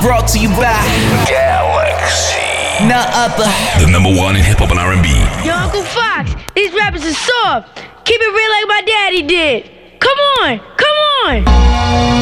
Brought to you by Galaxy. none other. The #1 in hip hop and R&B. Yo, Uncle Fox, these rappers are soft. Keep it real like my daddy did. Come on, come on.